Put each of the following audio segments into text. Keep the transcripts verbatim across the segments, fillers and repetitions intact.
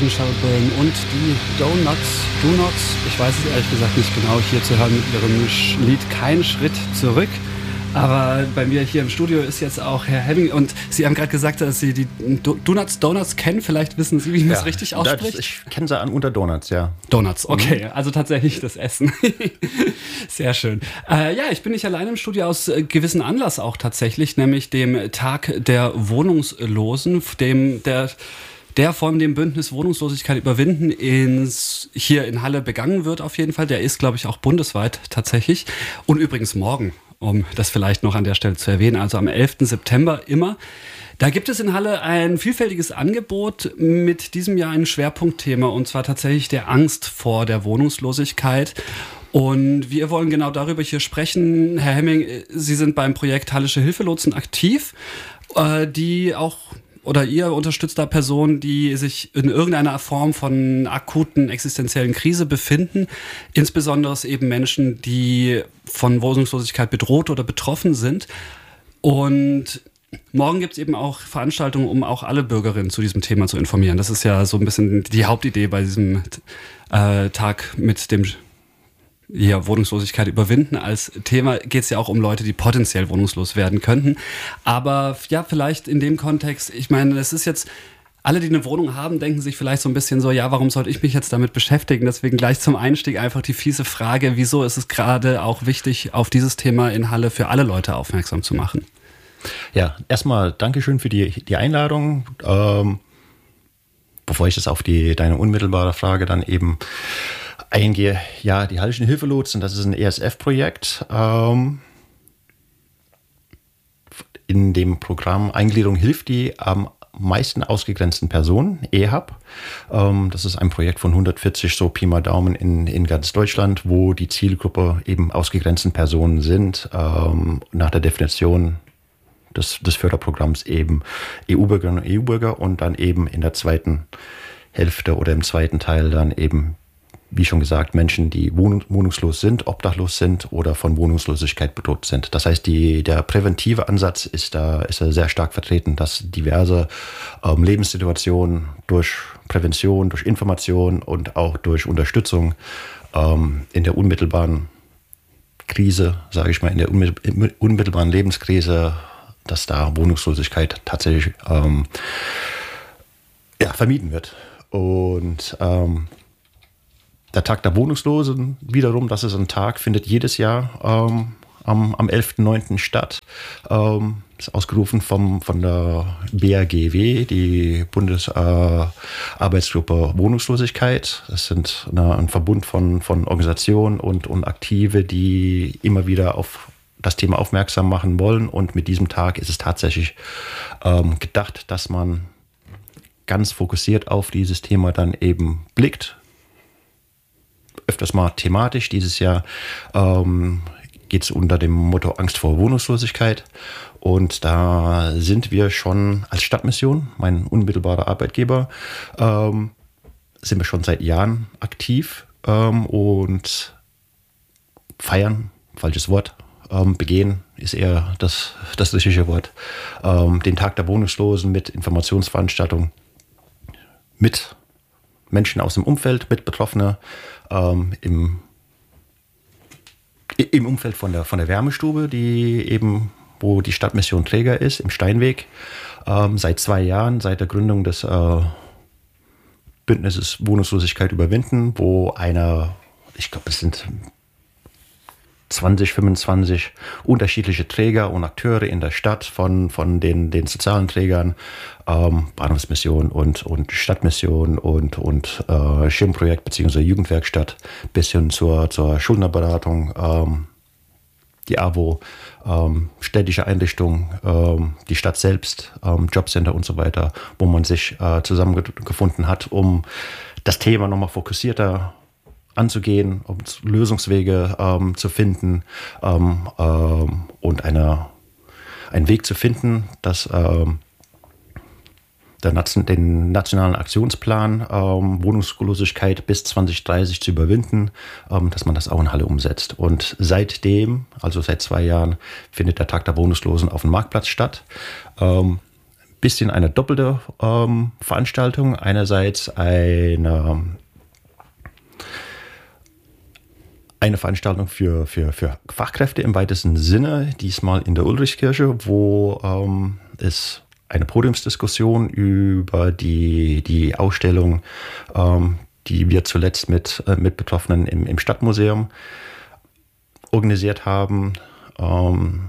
Schalburn und die Donuts, Donuts, ich weiß es ehrlich gesagt nicht genau, hier zu hören mit ihrem Lied Kein Schritt zurück. Aber bei mir hier im Studio ist jetzt auch Herr Hemming und Sie haben gerade gesagt, dass Sie die Donuts, Donuts kennen. Vielleicht wissen Sie, wie man es ja, richtig ausspricht. Das, ich kenne sie an unter Donuts, ja. Donuts, okay. Mhm. Also tatsächlich das Essen. Sehr schön. Äh, ja, ich bin nicht allein im Studio aus äh, gewissem Anlass auch tatsächlich, nämlich dem Tag der Wohnungslosen, dem der der von dem Bündnis Wohnungslosigkeit überwinden ins, hier in Halle begangen wird auf jeden Fall. Der ist, glaube ich, auch bundesweit tatsächlich. Und übrigens morgen, um das vielleicht noch an der Stelle zu erwähnen, also am elften September immer. Da gibt es in Halle ein vielfältiges Angebot mit diesem Jahr ein Schwerpunktthema, und zwar tatsächlich der Angst vor der Wohnungslosigkeit. Und wir wollen genau darüber hier sprechen. Herr Hemming, Sie sind beim Projekt Hallische Hilfelotsen aktiv, die auch oder ihr unterstützt da Personen, die sich in irgendeiner Form von akuten existenziellen Krise befinden, insbesondere eben Menschen, die von Wohnungslosigkeit bedroht oder betroffen sind. Und morgen gibt es eben auch Veranstaltungen, um auch alle Bürgerinnen zu diesem Thema zu informieren. Das ist ja so ein bisschen die Hauptidee bei diesem äh, Tag mit dem Ja, Wohnungslosigkeit überwinden. Als Thema geht es ja auch um Leute, die potenziell wohnungslos werden könnten. Aber ja, vielleicht in dem Kontext, ich meine, es ist jetzt, alle, die eine Wohnung haben, denken sich vielleicht so ein bisschen so, ja, warum sollte ich mich jetzt damit beschäftigen? Deswegen gleich zum Einstieg einfach die fiese Frage, wieso ist es gerade auch wichtig, auf dieses Thema in Halle für alle Leute aufmerksam zu machen? Ja, erstmal Dankeschön für die, die Einladung. Ähm, bevor ich jetzt auf die, deine unmittelbare Frage dann eben eingehe, ja, die Hallischen Hilfelotsen, das ist ein E S F-Projekt. Ähm, in dem Programm Eingliederung hilft die am meisten ausgegrenzten Personen, E H A P. Ähm, das ist ein Projekt von hundertvierzig, so Pi mal Daumen in, in ganz Deutschland, wo die Zielgruppe eben ausgegrenzten Personen sind, ähm, nach der Definition des, des Förderprogramms eben E U-Bürgerinnen und E U-Bürger und dann eben in der zweiten Hälfte oder im zweiten Teil dann eben, wie schon gesagt, Menschen, die wohnungslos sind, obdachlos sind oder von Wohnungslosigkeit bedroht sind. Das heißt, die, der präventive Ansatz ist da, ist da sehr stark vertreten, dass diverse ähm, Lebenssituationen durch Prävention, durch Information und auch durch Unterstützung ähm, in der unmittelbaren Krise, sage ich mal, in der unmittelbaren Lebenskrise, dass da Wohnungslosigkeit tatsächlich ähm, ja, vermieden wird. Und ähm, der Tag der Wohnungslosen wiederum, das ist ein Tag, findet jedes Jahr ähm, am, am elften neunten statt. Ähm, ist ausgerufen vom, von der B A G W, die Bundesarbeitsgruppe äh, Wohnungslosigkeit. Das sind eine, ein Verbund von, von Organisationen und, und Aktive, die immer wieder auf das Thema aufmerksam machen wollen. Und mit diesem Tag ist es tatsächlich ähm, gedacht, dass man ganz fokussiert auf dieses Thema dann eben blickt. Öfters mal thematisch. Dieses Jahr ähm, geht es unter dem Motto Angst vor Wohnungslosigkeit. Und da sind wir schon als Stadtmission, mein unmittelbarer Arbeitgeber, ähm, sind wir schon seit Jahren aktiv ähm, und feiern, falsches Wort, ähm, begehen ist eher das, das richtige Wort, ähm, den Tag der Wohnungslosen mit Informationsveranstaltungen, mit Menschen aus dem Umfeld, mit Betroffenen, ähm, im, im Umfeld von der, von der Wärmestube, die eben, wo die Stadtmission Träger ist, im Steinweg, ähm, seit zwei Jahren, seit der Gründung des äh, Bündnisses Wohnungslosigkeit überwinden, wo eine, ich glaube, es sind zwanzig, fünfundzwanzig unterschiedliche Träger und Akteure in der Stadt, von, von den, den sozialen Trägern, ähm, Bahnhofsmission und, und Stadtmission und, und äh, Schirmprojekt bzw. Jugendwerkstatt bis hin zur, zur Schuldnerberatung, ähm, die A W O, ähm, städtische Einrichtungen, ähm, die Stadt selbst, ähm, Jobcenter und so weiter, wo man sich äh, zusammengefunden hat, um das Thema nochmal fokussierter anzugehen, um Lösungswege ähm, zu finden ähm, ähm, und eine, einen Weg zu finden, dass ähm, der, den nationalen Aktionsplan ähm, Wohnungslosigkeit bis zwanzig dreißig zu überwinden, ähm, dass man das auch in Halle umsetzt. Und seitdem, also seit zwei Jahren, findet der Tag der Wohnungslosen auf dem Marktplatz statt. Ähm, bisschen eine doppelte ähm, Veranstaltung. Einerseits eine, eine Veranstaltung für, für, für Fachkräfte im weitesten Sinne, diesmal in der Ulrichkirche, wo ähm, es eine Podiumsdiskussion über die, die Ausstellung, ähm, die wir zuletzt mit, äh, mit Betroffenen im, im Stadtmuseum organisiert haben. Ähm,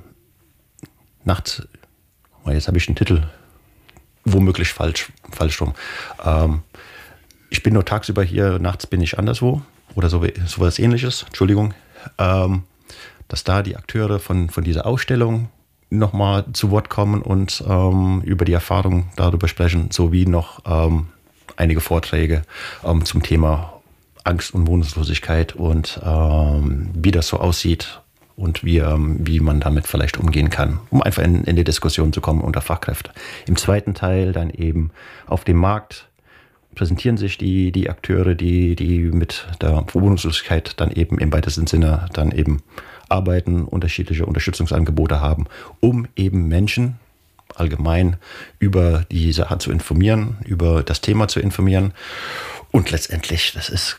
nachts, oh, jetzt habe ich den Titel womöglich falsch, falsch rum. Ähm, ich bin nur tagsüber hier, nachts bin ich anderswo oder so, so was Ähnliches, Entschuldigung. Ähm, dass da die Akteure von, von dieser Ausstellung nochmal zu Wort kommen und ähm, über die Erfahrung darüber sprechen, sowie noch ähm, einige Vorträge ähm, zum Thema Angst und Wohnungslosigkeit und ähm, wie das so aussieht und wie, ähm, wie man damit vielleicht umgehen kann, um einfach in, in die Diskussion zu kommen unter Fachkräfte. Im zweiten Teil dann eben auf dem Markt präsentieren sich die, die Akteure, die, die mit der Wohnungslosigkeit dann eben im weitesten Sinne dann eben arbeiten, unterschiedliche Unterstützungsangebote haben, um eben Menschen allgemein über die Sache zu informieren, über das Thema zu informieren. Und letztendlich, das ist,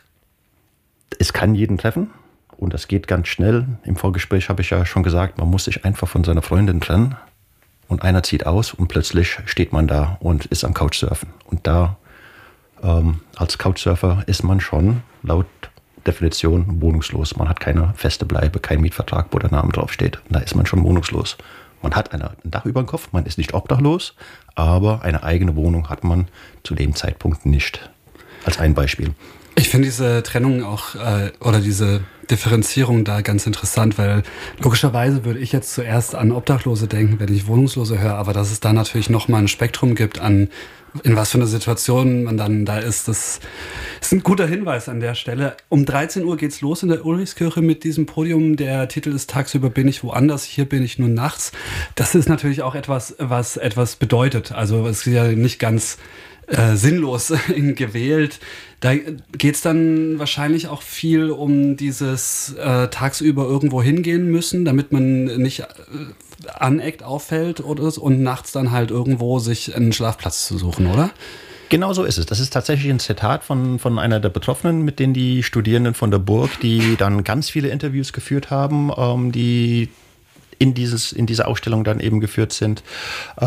es kann jeden treffen und das geht ganz schnell. Im Vorgespräch habe ich ja schon gesagt, man muss sich einfach von seiner Freundin trennen und einer zieht aus und plötzlich steht man da und ist am Couchsurfen. Und da ähm, als Couchsurfer ist man schon laut Definition wohnungslos. Man hat keine feste Bleibe, keinen Mietvertrag, wo der Name draufsteht. Da ist man schon wohnungslos. Man hat eine, ein Dach über dem Kopf, man ist nicht obdachlos, aber eine eigene Wohnung hat man zu dem Zeitpunkt nicht. Als ein Beispiel. Ich finde diese Trennung auch äh, oder diese Differenzierung da ganz interessant, weil logischerweise würde ich jetzt zuerst an Obdachlose denken, wenn ich Wohnungslose höre, aber dass es da natürlich nochmal ein Spektrum gibt an in was für eine Situation man dann da ist, das ist ein guter Hinweis an der Stelle. Um dreizehn Uhr geht's los in der Ulrichskirche mit diesem Podium. Der Titel ist Tagsüber bin ich woanders, hier bin ich nur nachts. Das ist natürlich auch etwas, was etwas bedeutet. Also es ist ja nicht ganz äh, sinnlos gewählt. Da geht's dann wahrscheinlich auch viel um dieses äh, tagsüber irgendwo hingehen müssen, damit man nicht äh, aneckt, auffällt oder so, und nachts dann halt irgendwo sich einen Schlafplatz zu suchen, oder? Genau so ist es. Das ist tatsächlich ein Zitat von, von einer der Betroffenen, mit denen die Studierenden von der Burg, die dann ganz viele Interviews geführt haben, ähm, die in, dieses, in diese Ausstellung dann eben geführt sind, äh,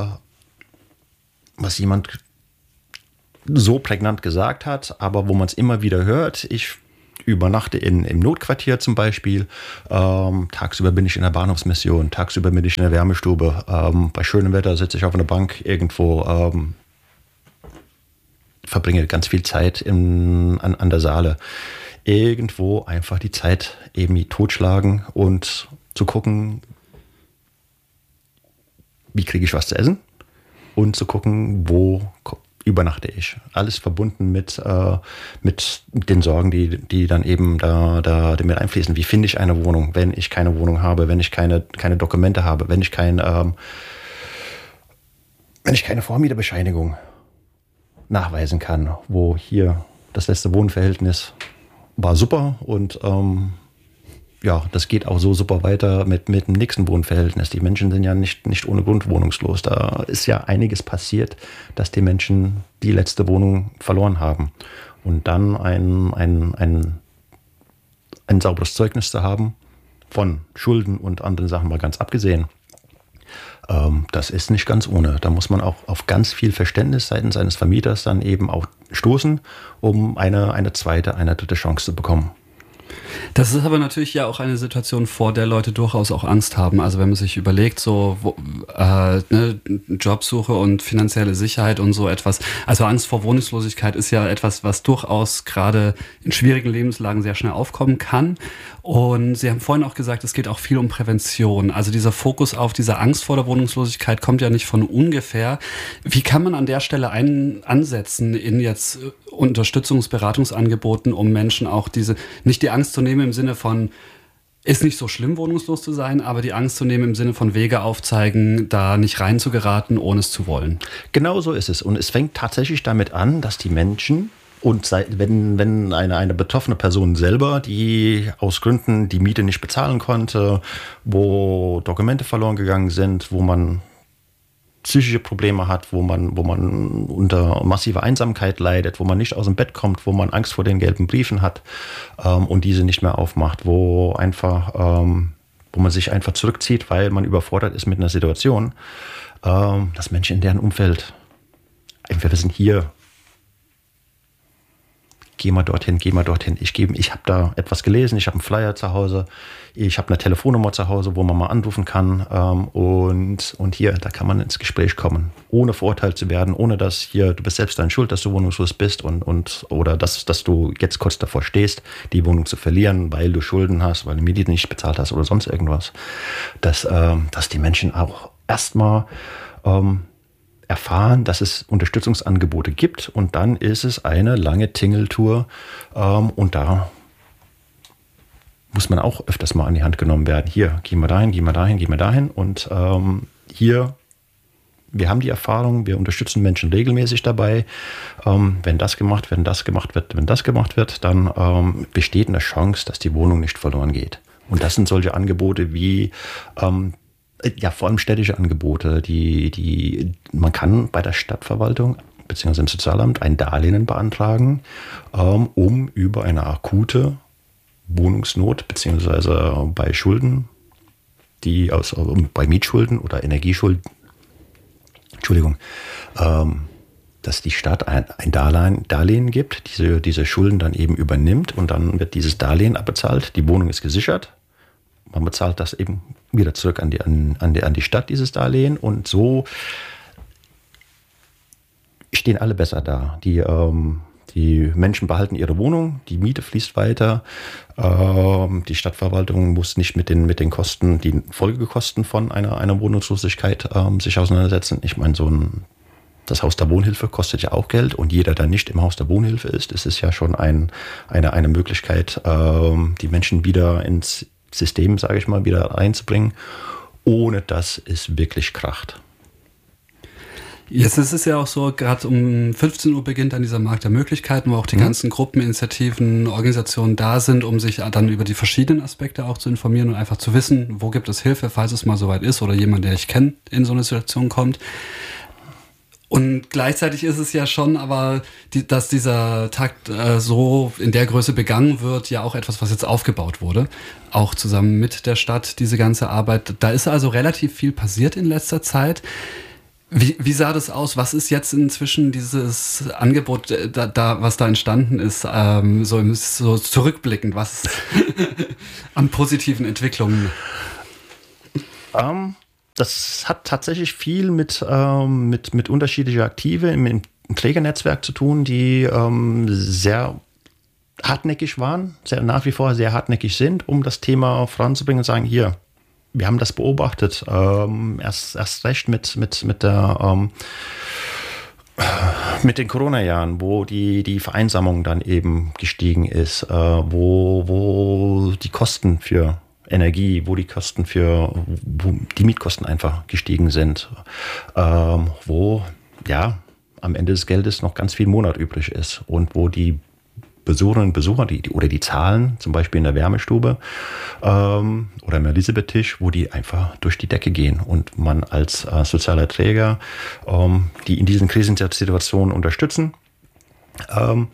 was jemand so prägnant gesagt hat, aber wo man es immer wieder hört. Ich übernachte in, im Notquartier zum Beispiel. Ähm, tagsüber bin ich in der Bahnhofsmission, tagsüber bin ich in der Wärmestube. Ähm, bei schönem Wetter sitze ich auf einer Bank irgendwo, ähm, verbringe ganz viel Zeit in, an, an der Saale. Irgendwo einfach die Zeit eben totschlagen und zu gucken, wie kriege ich was zu essen und zu gucken, wo übernachte ich. Alles verbunden mit, äh, mit den Sorgen, die, die dann eben da, da mit einfließen. Wie finde ich eine Wohnung, wenn ich keine Wohnung habe, wenn ich keine, keine Dokumente habe, wenn ich kein, ähm, wenn ich keine Vormieterbescheinigung nachweisen kann, wo hier das letzte Wohnverhältnis war super und ähm, ja, das geht auch so super weiter mit, mit dem nächsten Wohnverhältnis. Die Menschen sind ja nicht, nicht ohne Grund wohnungslos. Da ist ja einiges passiert, dass die Menschen die letzte Wohnung verloren haben. Und dann ein, ein, ein, ein sauberes Zeugnis zu haben, von Schulden und anderen Sachen mal ganz abgesehen, ähm, das ist nicht ganz ohne. Da muss man auch auf ganz viel Verständnis seitens seines Vermieters dann eben auch stoßen, um eine, eine zweite, eine dritte Chance zu bekommen. Das ist aber natürlich ja auch eine Situation, vor der Leute durchaus auch Angst haben. Also wenn man sich überlegt, so wo, äh, ne, Jobsuche und finanzielle Sicherheit und so etwas. Also Angst vor Wohnungslosigkeit ist ja etwas, was durchaus gerade in schwierigen Lebenslagen sehr schnell aufkommen kann. Und Sie haben vorhin auch gesagt, es geht auch viel um Prävention. Also dieser Fokus auf diese Angst vor der Wohnungslosigkeit kommt ja nicht von ungefähr. Wie kann man an der Stelle ein, ansetzen in jetzt Unterstützungsberatungsangeboten, um Menschen auch diese, nicht die Angst zu nehmen im Sinne von, ist nicht so schlimm, wohnungslos zu sein, aber die Angst zu nehmen im Sinne von Wege aufzeigen, da nicht reinzugeraten, ohne es zu wollen. Genau so ist es. Und es fängt tatsächlich damit an, dass die Menschen, und wenn, wenn eine, eine betroffene Person selber, die aus Gründen die Miete nicht bezahlen konnte, wo Dokumente verloren gegangen sind, wo man psychische Probleme hat, wo man, wo man unter massiver Einsamkeit leidet, wo man nicht aus dem Bett kommt, wo man Angst vor den gelben Briefen hat ähm, und diese nicht mehr aufmacht, wo einfach, ähm, wo man sich einfach zurückzieht, weil man überfordert ist mit einer Situation, ähm, dass Menschen in deren Umfeld einfach wissen, hier, geh mal dorthin, geh mal dorthin. Ich, ich habe da etwas gelesen, ich habe einen Flyer zu Hause, ich habe eine Telefonnummer zu Hause, wo man mal anrufen kann. Ähm, und, und hier, da kann man ins Gespräch kommen, ohne verurteilt zu werden, ohne dass hier, du bist selbst dein Schuld, dass du wohnungslos bist und, und oder dass, dass du jetzt kurz davor stehst, die Wohnung zu verlieren, weil du Schulden hast, weil du Miete nicht bezahlt hast oder sonst irgendwas. Dass, ähm, dass die Menschen auch erstmal ähm, erfahren, dass es Unterstützungsangebote gibt und dann ist es eine lange Tingeltour ähm, und da muss man auch öfters mal an die Hand genommen werden. Hier, gehen wir dahin, gehen wir dahin, gehen wir dahin und ähm, hier, wir haben die Erfahrung, wir unterstützen Menschen regelmäßig dabei. Ähm, wenn das gemacht wird, wenn das gemacht wird, wenn das gemacht wird, dann ähm, besteht eine Chance, dass die Wohnung nicht verloren geht. Und das sind solche Angebote wie ähm, ja, vor allem städtische Angebote, die, die, man kann bei der Stadtverwaltung bzw. im Sozialamt ein Darlehen beantragen, ähm, um über eine akute Wohnungsnot bzw. bei Schulden, die aus, bei Mietschulden oder Energieschulden, Entschuldigung, ähm, dass die Stadt ein, ein Darlehen, Darlehen gibt, diese, diese Schulden dann eben übernimmt und dann wird dieses Darlehen abbezahlt, die Wohnung ist gesichert. Man bezahlt das eben wieder zurück an die, an, an, die, an die Stadt, dieses Darlehen. Und so stehen alle besser da. Die, ähm, die Menschen behalten ihre Wohnung, die Miete fließt weiter. Ähm, die Stadtverwaltung muss nicht mit den, mit den Kosten, die Folgekosten von einer, einer Wohnungslosigkeit ähm, sich auseinandersetzen. Ich meine, so ein das Haus der Wohnhilfe kostet ja auch Geld und jeder, der nicht im Haus der Wohnhilfe ist, ist es ja schon ein, eine, eine Möglichkeit, ähm, die Menschen wieder ins System, sage ich mal, wieder reinzubringen, ohne dass es wirklich kracht. Jetzt ist es ja auch so, gerade um fünfzehn Uhr beginnt dann dieser Markt der Möglichkeiten, wo auch die mhm. ganzen Gruppen, Initiativen, Organisationen da sind, um sich dann über die verschiedenen Aspekte auch zu informieren und einfach zu wissen, wo gibt es Hilfe, falls es mal soweit ist oder jemand, der ich kenne, in so eine Situation kommt. Und gleichzeitig ist es ja schon, aber die, dass dieser Tag äh, so in der Größe begangen wird, ja auch etwas, was jetzt aufgebaut wurde, auch zusammen mit der Stadt, diese ganze Arbeit. Da ist also relativ viel passiert in letzter Zeit. Wie, wie sah das aus? Was ist jetzt inzwischen dieses Angebot, da, da, was da entstanden ist, ähm, so, so zurückblickend, was an positiven Entwicklungen? Um. Das hat tatsächlich viel mit, ähm, mit, mit unterschiedlicher Aktive im, im Trägernetzwerk zu tun, die ähm, sehr hartnäckig waren, sehr, nach wie vor sehr hartnäckig sind, um das Thema voranzubringen und sagen, hier, wir haben das beobachtet, ähm, erst, erst recht mit, mit, mit, der, ähm, mit den Corona-Jahren, wo die, die Vereinsamung dann eben gestiegen ist, äh, wo, wo die Kosten für Energie, wo die Kosten für, wo die Mietkosten einfach gestiegen sind, ähm, wo ja am Ende des Geldes noch ganz viel Monat übrig ist und wo die Besucherinnen und Besucher die, die, oder die Zahlen, zum Beispiel in der Wärmestube ähm, oder im Elisabeth-Tisch, wo die einfach durch die Decke gehen und man als äh, sozialer Träger, ähm, die in diesen Krisensituationen unterstützen, ähm,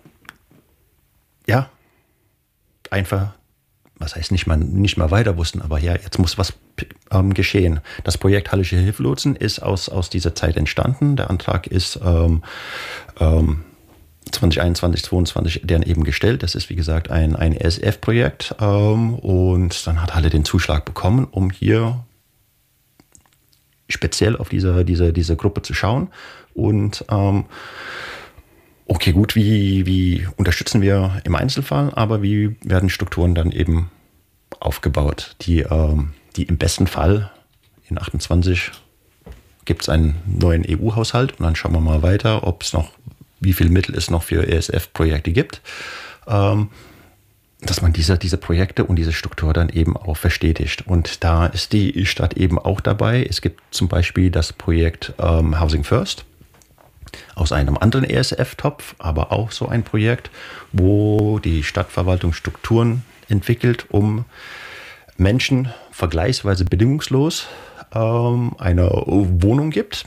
ja, einfach was heißt nicht mal, nicht mal weiter wussten, aber ja, jetzt muss was ähm, geschehen. Das Projekt Hallische Hilfelotsen ist aus, aus dieser Zeit entstanden. Der Antrag ist ähm, ähm, zwanzig einundzwanzig, zweiundzwanzig dann eben gestellt. Das ist, wie gesagt, ein, ein E S F-Projekt. Ähm, und dann hat Halle den Zuschlag bekommen, um hier speziell auf diese, diese, diese Gruppe zu schauen. Und ähm, okay, gut, wie, wie unterstützen wir im Einzelfall, aber wie werden Strukturen dann eben aufgebaut, die, ähm, die im besten Fall in achtundzwanzig gibt es einen neuen E U-Haushalt und dann schauen wir mal weiter, ob es noch, wie viel Mittel es noch für E S F-Projekte gibt, ähm, dass man diese, diese Projekte und diese Struktur dann eben auch verstetigt. Und da ist die Stadt eben auch dabei. Es gibt zum Beispiel das Projekt ähm, Housing First, aus einem anderen E S F-Topf, aber auch so ein Projekt, wo die Stadtverwaltung Strukturen entwickelt, um Menschen vergleichsweise bedingungslos ähm, eine Wohnung gibt.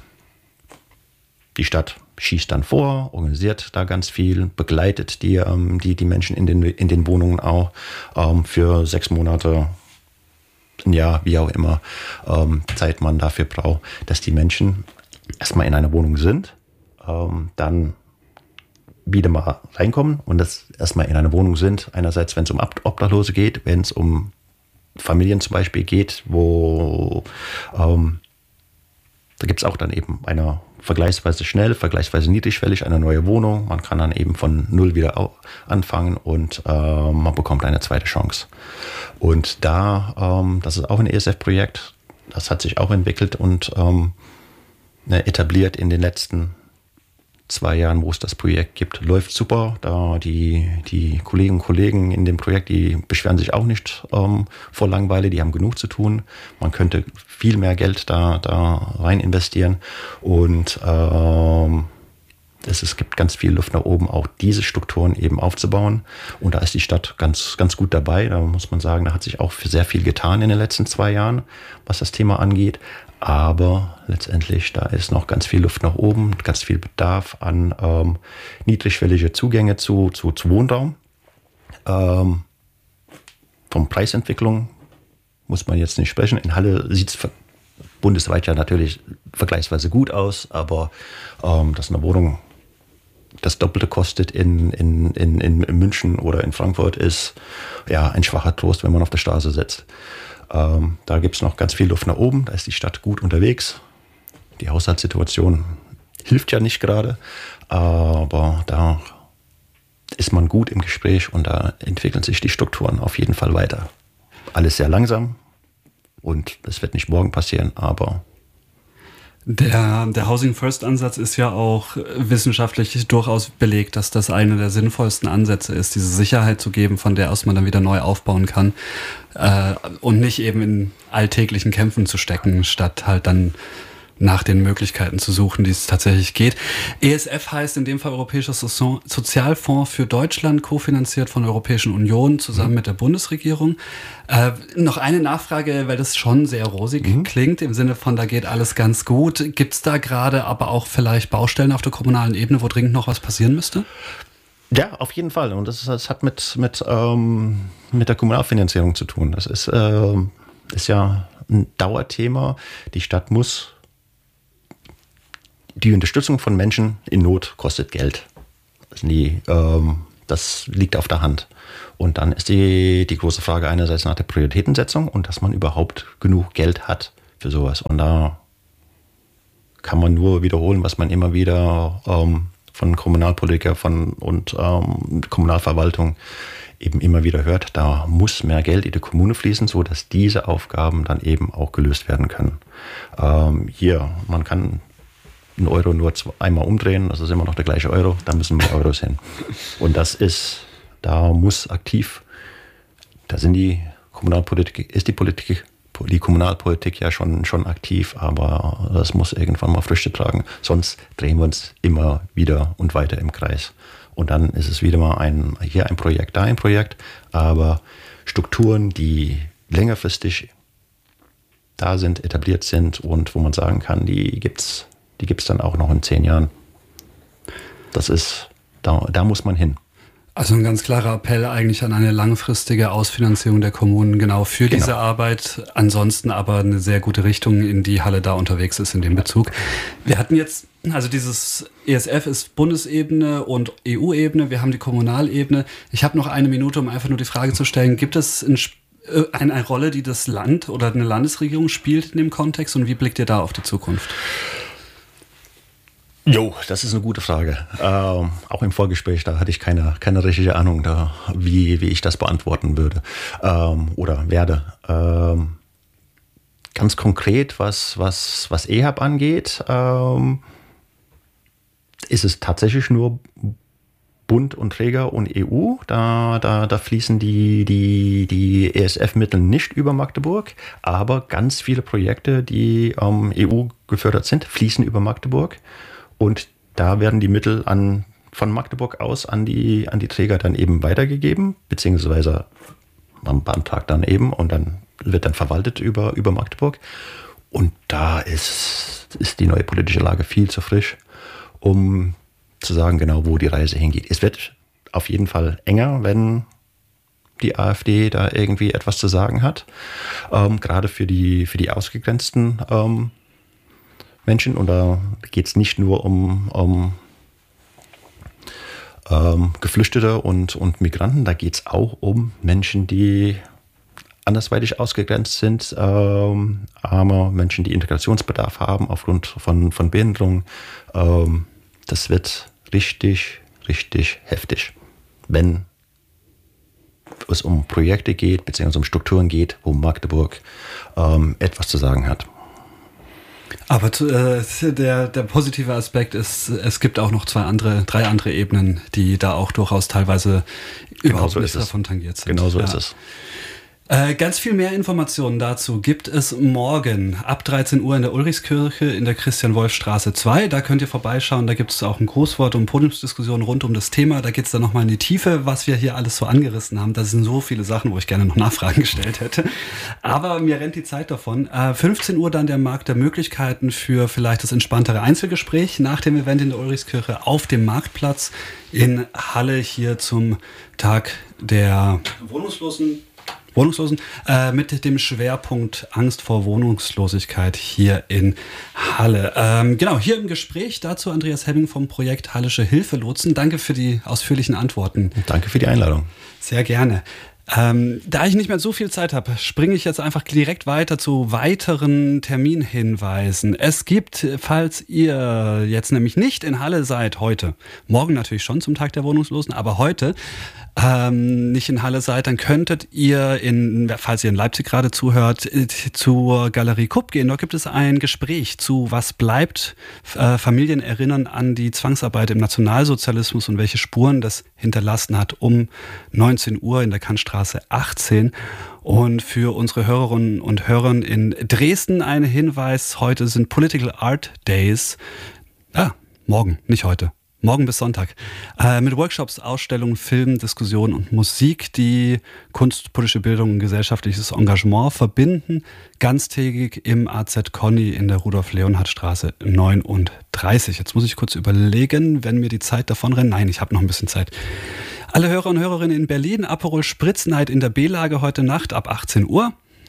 Die Stadt schießt dann vor, organisiert da ganz viel, begleitet die, ähm, die, die Menschen in den, in den Wohnungen auch ähm, für sechs Monate, ein Jahr, wie auch immer, ähm, Zeit man dafür braucht, dass die Menschen erstmal in einer Wohnung sind, ähm, dann wieder mal reinkommen und das erstmal in einer Wohnung sind. Einerseits, wenn es um Obdachlose geht, wenn es um Familien zum Beispiel geht, wo ähm, da gibt es auch dann eben eine vergleichsweise schnell, vergleichsweise niedrigschwellig eine neue Wohnung. Man kann dann eben von null wieder anfangen und äh, man bekommt eine zweite Chance. Und da, ähm, das ist auch ein E S F-Projekt, das hat sich auch entwickelt und ähm, etabliert in den letzten zwei Jahren, wo es das Projekt gibt, läuft super. Da die, die Kolleginnen und Kollegen in dem Projekt, die beschweren sich auch nicht ähm, vor Langeweile, die haben genug zu tun. Man könnte viel mehr Geld da, da rein investieren und ähm, es, es gibt ganz viel Luft nach oben, auch diese Strukturen eben aufzubauen. Und da ist die Stadt ganz, ganz gut dabei. Da muss man sagen, da hat sich auch sehr viel getan in den letzten zwei Jahren, was das Thema angeht. Aber letztendlich, da ist noch ganz viel Luft nach oben, ganz viel Bedarf an ähm, niedrigschwellige Zugänge zu, zu, zu Wohnraum. Ähm, von Preisentwicklung muss man jetzt nicht sprechen. In Halle sieht es bundesweit ja natürlich vergleichsweise gut aus, aber ähm, dass eine Wohnung das Doppelte kostet in, in, in, in München oder in Frankfurt, ist ja ein schwacher Trost, wenn man auf der Straße sitzt. Ähm, da gibt es noch ganz viel Luft nach oben, da ist die Stadt gut unterwegs. Die Haushaltssituation hilft ja nicht gerade, aber da ist man gut im Gespräch und da entwickeln sich die Strukturen auf jeden Fall weiter. Alles sehr langsam und das wird nicht morgen passieren, aber Der, der Housing First Ansatz ist ja auch wissenschaftlich durchaus belegt, dass das einer der sinnvollsten Ansätze ist, diese Sicherheit zu geben, von der aus man dann wieder neu aufbauen kann äh, und nicht eben in alltäglichen Kämpfen zu stecken, statt halt dann nach den Möglichkeiten zu suchen, die es tatsächlich geht. E S F heißt in dem Fall Europäischer So- Sozialfonds für Deutschland, kofinanziert von der Europäischen Union zusammen mhm. mit der Bundesregierung. Äh, noch eine Nachfrage, weil das schon sehr rosig mhm. klingt, im Sinne von, da geht alles ganz gut. Gibt es da gerade aber auch vielleicht Baustellen auf der kommunalen Ebene, wo dringend noch was passieren müsste? Ja, auf jeden Fall. Und das, das hat mit, mit, ähm, mit der Kommunalfinanzierung zu tun. Das ist, äh, ist ja ein Dauerthema. Die Stadt muss Die Unterstützung von Menschen in Not kostet Geld. Das, nie, ähm, das liegt auf der Hand. Und dann ist die, die große Frage einerseits nach der Prioritätensetzung und dass man überhaupt genug Geld hat für sowas. Und da kann man nur wiederholen, was man immer wieder ähm, von Kommunalpolitikern von, und ähm, Kommunalverwaltung eben immer wieder hört. Da muss mehr Geld in die Kommune fließen, sodass diese Aufgaben dann eben auch gelöst werden können. Ähm, hier, man kann einen Euro nur einmal umdrehen, das ist immer noch der gleiche Euro, da müssen mehr Euros hin. Und das ist, da muss aktiv, da sind die Kommunalpolitik, ist die Politik, die Kommunalpolitik ja schon, schon aktiv, aber das muss irgendwann mal Früchte tragen, sonst drehen wir uns immer wieder und weiter im Kreis. Und dann ist es wieder mal ein, hier ein Projekt, da ein Projekt, aber Strukturen, die längerfristig da sind, etabliert sind und wo man sagen kann, die gibt's Die gibt es dann auch noch in zehn Jahren. Das ist, da, da muss man hin. Also ein ganz klarer Appell eigentlich an eine langfristige Ausfinanzierung der Kommunen genau für genau. diese Arbeit. Ansonsten aber eine sehr gute Richtung, in die Halle da unterwegs ist in dem Bezug. Wir hatten jetzt, also dieses E S F ist Bundesebene und E U-Ebene. Wir haben die Kommunalebene. Ich habe noch eine Minute, um einfach nur die Frage zu stellen, gibt es ein Eine, eine Rolle, die das Land oder eine Landesregierung spielt in dem Kontext und wie blickt ihr da auf die Zukunft? Jo, das ist eine gute Frage. Ähm, auch im Vorgespräch, da hatte ich keine, keine richtige Ahnung, da, wie, wie ich das beantworten würde ähm, oder werde. Ähm, ganz konkret, was, was, was E H A B angeht, ähm, ist es tatsächlich nur Bund und Träger und E U. Da, da, da fließen die, die, die E S F-Mittel nicht über Magdeburg, aber ganz viele Projekte, die ähm, E U gefördert sind, fließen über Magdeburg. Und da werden die Mittel an, von Magdeburg aus an die, an die Träger dann eben weitergegeben, beziehungsweise man beantragt dann eben und dann wird dann verwaltet über, über Magdeburg. Und da ist, ist die neue politische Lage viel zu frisch, um zu sagen, genau, wo die Reise hingeht. Es wird auf jeden Fall enger, wenn die AfD da irgendwie etwas zu sagen hat. Ähm, gerade für die, für die ausgegrenzten ähm, Menschen. Und da geht es nicht nur um, um ähm, Geflüchtete und, und Migranten, da geht es auch um Menschen, die andersweitig ausgegrenzt sind, ähm, arme Menschen, die Integrationsbedarf haben aufgrund von, von Behinderung. Ähm, das wird richtig, richtig heftig, wenn es um Projekte geht, beziehungsweise um Strukturen geht, wo Magdeburg ähm, etwas zu sagen hat. Aber äh, der, der positive Aspekt ist, es gibt auch noch zwei andere, drei andere Ebenen, die da auch durchaus teilweise überhaupt nicht davon tangiert sind. Genau so ja. ist es. Äh, ganz viel mehr Informationen dazu gibt es morgen ab dreizehn Uhr in der Ulrichskirche in der Christian-Wolf-Straße zwei. Da könnt ihr vorbeischauen. Da gibt es auch ein Großwort und Podiumsdiskussion rund um das Thema. Da geht es dann nochmal in die Tiefe, was wir hier alles so angerissen haben. Das sind so viele Sachen, wo ich gerne noch Nachfragen gestellt hätte. Aber mir rennt die Zeit davon. Äh, fünfzehn Uhr dann der Markt der Möglichkeiten für vielleicht das entspanntere Einzelgespräch nach dem Event in der Ulrichskirche auf dem Marktplatz in Halle hier zum Tag der Wohnungslosen. Wohnungslosen, äh, mit dem Schwerpunkt Angst vor Wohnungslosigkeit hier in Halle. Ähm, genau, hier im Gespräch dazu Andreas Hemming vom Projekt Hallische Hilfelotsen. Danke für die ausführlichen Antworten. Danke für die Einladung. Sehr gerne. Ähm, da ich nicht mehr so viel Zeit habe, springe ich jetzt einfach direkt weiter zu weiteren Terminhinweisen. Es gibt, falls ihr jetzt nämlich nicht in Halle seid, heute, morgen natürlich schon zum Tag der Wohnungslosen, aber heute ähm, nicht in Halle seid, dann könntet ihr, in, falls ihr in Leipzig gerade zuhört, zur Galerie Kupp gehen. Dort gibt es ein Gespräch zu Was bleibt? Äh, Familien erinnern an die Zwangsarbeit im Nationalsozialismus und welche Spuren das hinterlassen hat, um neunzehn Uhr in der Kantstraße achtzehn. Und für unsere Hörerinnen und Hörer in Dresden ein Hinweis, heute sind Political Art Days. Ah, morgen, nicht heute. Morgen bis Sonntag. Äh, mit Workshops, Ausstellungen, Filmen, Diskussionen und Musik, die Kunst, politische Bildung und gesellschaftliches Engagement verbinden. Ganztägig im A Z Conny in der Rudolf-Leonhardt-Straße neununddreißig. Jetzt muss ich kurz überlegen, wenn mir die Zeit davon rennt. Nein, ich habe noch ein bisschen Zeit. Alle Hörer und Hörerinnen in Berlin, Aperol Spritz Night in der B-Lage heute Nacht ab achtzehn Uhr.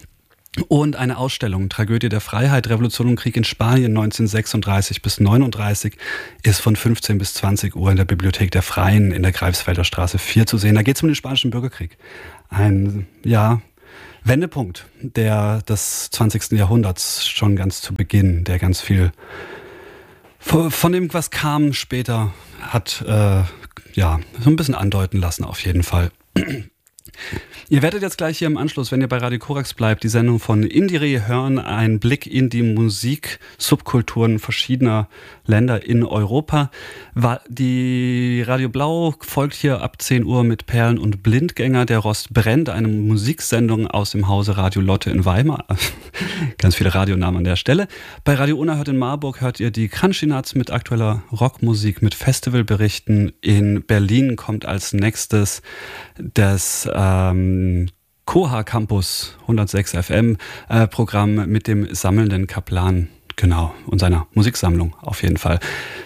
Und eine Ausstellung, Tragödie der Freiheit, Revolution und Krieg in Spanien neunzehnhundertsechsunddreißig bis neununddreißig, ist von fünfzehn bis zwanzig Uhr in der Bibliothek der Freien in der Greifswalder Straße vier zu sehen. Da geht es um den Spanischen Bürgerkrieg. Ein, ja, Wendepunkt der, des zwanzigsten Jahrhunderts, schon ganz zu Beginn, der ganz viel von dem, was kam später, hat äh, ja so ein bisschen andeuten lassen auf jeden Fall. Ihr werdet jetzt gleich hier im Anschluss, wenn ihr bei Radio Korax bleibt, die Sendung von Indire hören, einen Blick in die Musiksubkulturen verschiedener Länder in Europa. Die Radio Blau folgt hier ab zehn Uhr mit Perlen und Blindgänger. Der Rost brennt, eine Musiksendung aus dem Hause Radio Lotte in Weimar. Ganz viele Radionamen an der Stelle. Bei Radio Unerhört in Marburg hört ihr die Kranschinats mit aktueller Rockmusik, mit Festivalberichten. In Berlin kommt als nächstes das ähm, Koha Campus hundertsechs F M äh, Programm mit dem sammelnden Kaplan, genau, und seiner Musiksammlung auf jeden Fall.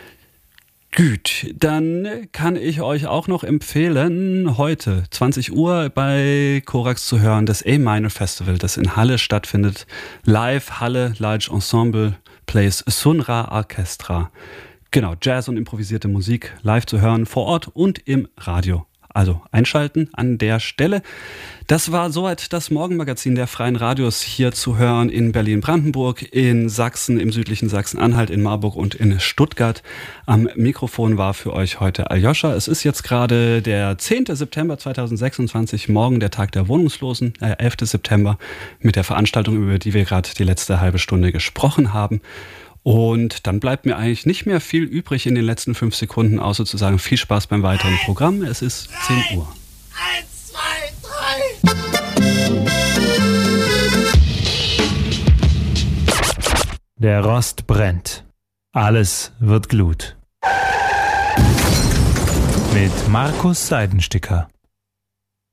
Gut, dann kann ich euch auch noch empfehlen, heute zwanzig Uhr bei Korax zu hören, das A-Minor Festival, das in Halle stattfindet. Live, Halle, Large Ensemble, Plays Sunra Orchestra. Genau, Jazz und improvisierte Musik live zu hören, vor Ort und im Radio. Also einschalten an der Stelle. Das war soweit das Morgenmagazin der Freien Radios, hier zu hören in Berlin-Brandenburg, in Sachsen, im südlichen Sachsen-Anhalt, in Marburg und in Stuttgart. Am Mikrofon war für euch heute Aljoscha. Es ist jetzt gerade der zehnten September zweitausendsechsundzwanzig, morgen der Tag der Wohnungslosen, äh, elften September, mit der Veranstaltung, über die wir gerade die letzte halbe Stunde gesprochen haben. Und dann bleibt mir eigentlich nicht mehr viel übrig in den letzten fünf Sekunden, außer zu sagen, viel Spaß beim weiteren Programm. Es ist zehn Uhr. Eins, zwei, drei. Der Rost brennt. Alles wird Glut. Mit Markus Seidensticker.